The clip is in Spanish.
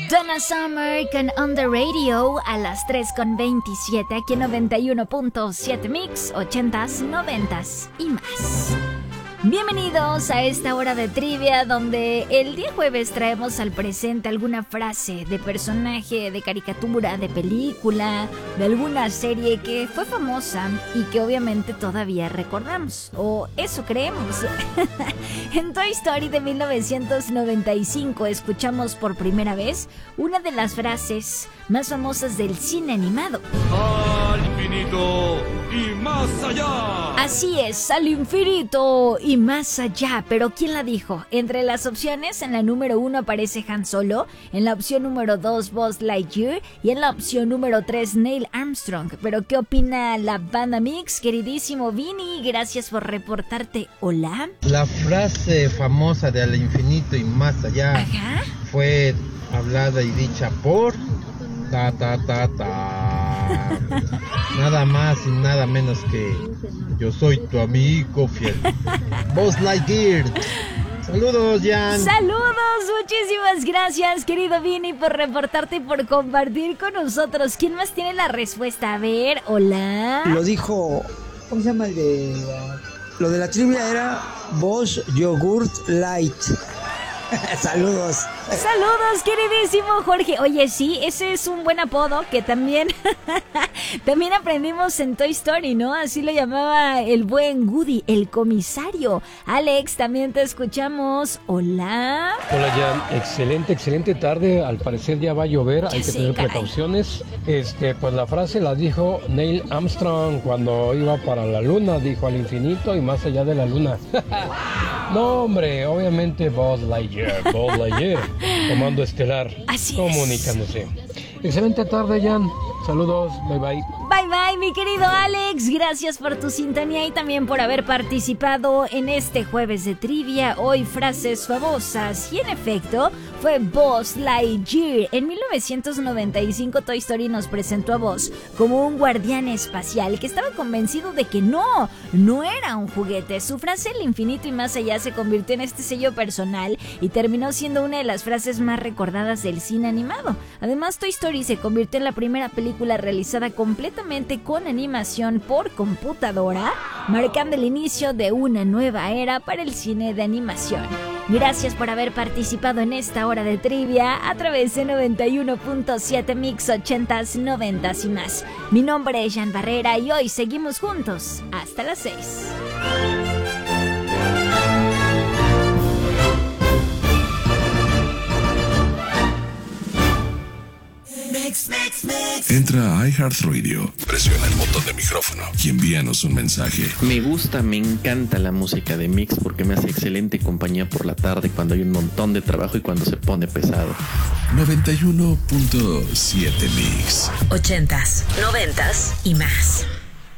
Donna Summer con On The Radio a las 3:27 aquí en 91.7 Mix, 80s, 90s y más. Bienvenidos a esta hora de trivia donde el día jueves traemos al presente alguna frase de personaje, de caricatura, de película, de alguna serie que fue famosa y que obviamente todavía recordamos, o eso creemos. En Toy Story de 1995 escuchamos por primera vez una de las frases más famosas del cine animado. ¡Al infinito y más allá! Así es, al infinito y más allá. Pero ¿quién la dijo? Entre las opciones, en la número 1 aparece Han Solo, en la opción número 2 Buzz Lightyear y en la opción número 3 Neil Armstrong. Pero ¿qué opina la banda Mix? Queridísimo Vini, gracias por reportarte. Hola. La frase famosa de al infinito y más allá. Ajá. Fue hablada y dicha por nada más y nada menos que yo soy tu amigo fiel, Buzz Lightyear. Saludos, Jan. Saludos, muchísimas gracias, querido Vini, por reportarte y por compartir con nosotros. ¿Quién más tiene la respuesta? A ver, hola. Lo dijo, ¿cómo se llama el de lo de la trivia? Era Buzz Yogurt Light. Saludos. Saludos, queridísimo Jorge. Oye, sí, ese es un buen apodo que también aprendimos en Toy Story, ¿no? Así lo llamaba el buen Woody, el comisario. Alex, también te escuchamos. Hola. Hola, Jan. Excelente tarde. Al parecer ya va a llover. Hay que tener caray. precauciones. Pues la frase la dijo Neil Armstrong cuando iba para la luna. Dijo al infinito y más allá de la luna. No, hombre, obviamente Buzz Lightyear, Comando Estelar. Así comunicándose. Excelente tarde, Jan. Saludos, bye bye. Bye bye, mi querido Alex. Gracias por tu sintonía y también por haber participado en este jueves de trivia. Hoy frases famosas. Y en efecto, fue Buzz Lightyear. En 1995 Toy Story nos presentó a Buzz como un guardián espacial que estaba convencido de que no era un juguete. Su frase "el infinito y más allá" se convirtió en este sello personal y terminó siendo una de las frases más recordadas del cine animado. Además, Toy Story se convirtió en la primera película realizada completamente con animación por computadora, marcando el inicio de una nueva era para el cine de animación. Gracias por haber participado en esta hora de trivia a través de 91.7 Mix 80s, 90s y más. Mi nombre es Jan Barrera y hoy seguimos juntos hasta las 6. Entra a iHeartRadio, presiona el botón de micrófono y envíanos un mensaje. Me encanta la música de Mix porque me hace excelente compañía por la tarde cuando hay un montón de trabajo y cuando se pone pesado. 91.7 Mix. 80s, 90s y más.